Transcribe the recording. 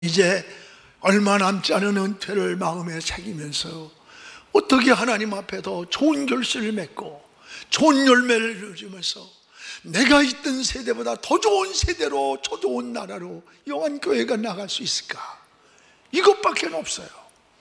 이제 얼마 남지 않은 은퇴를 마음에 새기면서 어떻게 하나님 앞에 더 좋은 결실을 맺고 좋은 열매를 이루면서 내가 있던 세대보다 더 좋은 세대로, 더 좋은 나라로 영안교회가 나갈 수 있을까? 이것밖에 없어요.